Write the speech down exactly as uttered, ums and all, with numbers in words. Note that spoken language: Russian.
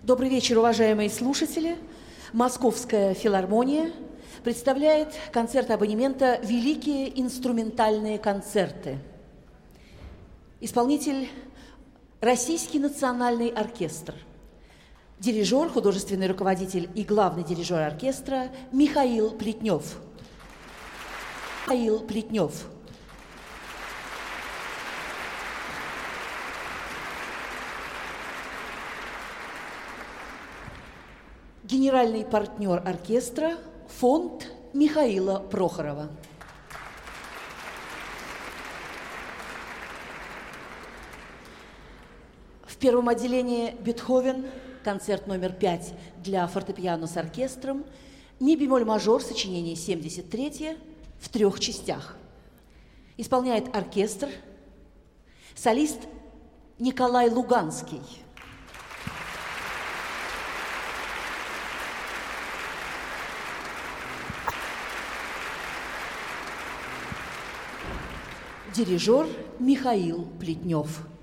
Добрый вечер, уважаемые слушатели. Московская филармония представляет концерт абонемента «Великие инструментальные концерты». Исполнитель – Российский национальный оркестр. Дирижер, художественный руководитель и главный дирижер оркестра Михаил Плетнев. Михаил Плетнев. Генеральный партнер оркестра – фонд Михаила Прохорова. В первом отделении Бетховен, концерт номер пять для фортепиано с оркестром, ми-бемоль-мажор, сочинение семьдесят три, в трех частях. Исполняет оркестр, солист Николай Луганский. Дирижер Михаил Плетнев.